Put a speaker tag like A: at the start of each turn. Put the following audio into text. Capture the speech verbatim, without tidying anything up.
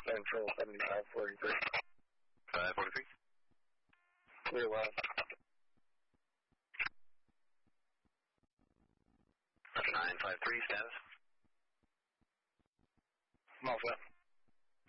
A: Central seventy-five forty-three.
B: five forty-three.
A: Clear west.
B: nine five three, status.
A: I'm all set.